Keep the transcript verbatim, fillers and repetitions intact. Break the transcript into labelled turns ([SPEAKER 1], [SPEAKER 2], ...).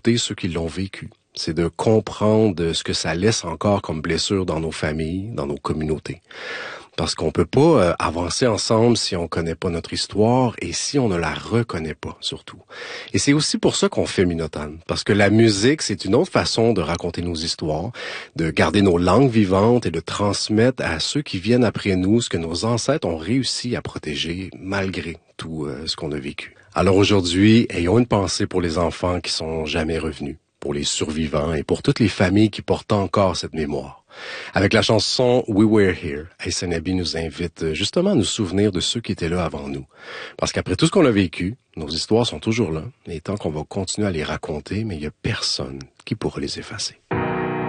[SPEAKER 1] d'écouter ceux qui l'ont vécu. C'est de comprendre ce que ça laisse encore comme blessure dans nos familles, dans nos communautés. Parce qu'on peut pas euh, avancer ensemble si on connaît pas notre histoire et si on ne la reconnaît pas, surtout. Et c'est aussi pour ça qu'on fait Minotane. Parce que la musique, c'est une autre façon de raconter nos histoires, de garder nos langues vivantes et de transmettre à ceux qui viennent après nous ce que nos ancêtres ont réussi à protéger malgré tout euh, ce qu'on a vécu. Alors aujourd'hui, ayons une pensée pour les enfants qui sont jamais revenus, pour les survivants et pour toutes les familles qui portent encore cette mémoire. Avec la chanson We Were Here, Aysenabi nous invite justement à nous souvenir de ceux qui étaient là avant nous. Parce qu'après tout ce qu'on a vécu, nos histoires sont toujours là, et tant qu'on va continuer à les raconter, mais il n'y a personne qui pourra les effacer.